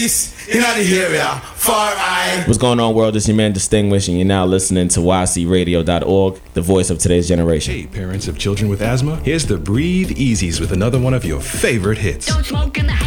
police in the area. Far eye. What's going on, world? It's your man Distinguished, and you're now listening to YCRadio.org, the voice of today's generation. Hey, parents of children with asthma, here's the Breathe Easies with another one of your favorite hits. Don't smoke in the